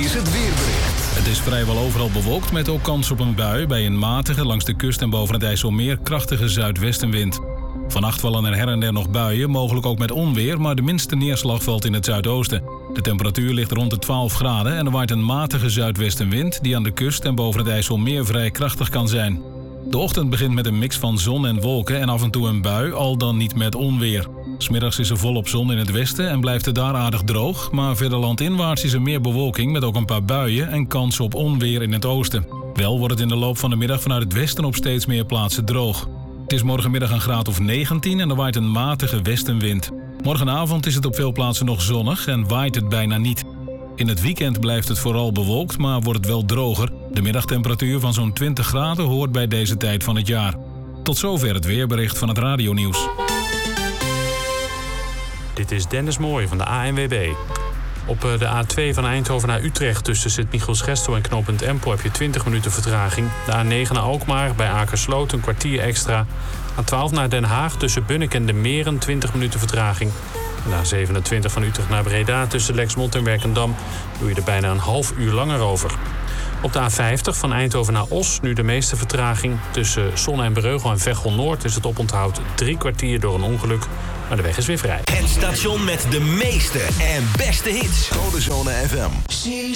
is het weerbericht. Het is vrijwel overal bewolkt met ook kans op een bui bij een matige langs de kust en boven het IJsselmeer krachtige zuidwestenwind. Vannacht vallen er her en der nog buien, mogelijk ook met onweer, maar de minste neerslag valt in het zuidoosten. De temperatuur ligt rond de 12 graden en er waait een matige zuidwestenwind die aan de kust en boven het IJsselmeer vrij krachtig kan zijn. De ochtend begint met een mix van zon en wolken en af en toe een bui, al dan niet met onweer. 's Middags is er volop zon in het westen en blijft het daar aardig droog, maar verder landinwaarts is er meer bewolking met ook een paar buien en kans op onweer in het oosten. Wel wordt het in de loop van de middag vanuit het westen op steeds meer plaatsen droog. Het is morgenmiddag een graad of 19 en er waait een matige westenwind. Morgenavond is het op veel plaatsen nog zonnig en waait het bijna niet. In het weekend blijft het vooral bewolkt, maar wordt het wel droger. De middagtemperatuur van zo'n 20 graden hoort bij deze tijd van het jaar. Tot zover het weerbericht van het radionieuws. Dit is Dennis Mooij van de ANWB. Op de A2 van Eindhoven naar Utrecht tussen Sint-Michiels-Gestel en knooppunt Empel heb je 20 minuten vertraging. De A9 naar Alkmaar bij Akersloot een kwartier extra. A12 naar Den Haag tussen Bunnik en de Meren 20 minuten vertraging. De A27 van Utrecht naar Breda tussen Lexmond en Werkendam doe je er bijna een half uur langer over. Op de A50 van Eindhoven naar Os nu de meeste vertraging. Tussen Zonne en Breugel en Veghel Noord is het oponthoud 3 kwartier door een ongeluk. Maar de weg is weer vrij. Het station met de meeste en beste hits. Codezone FM.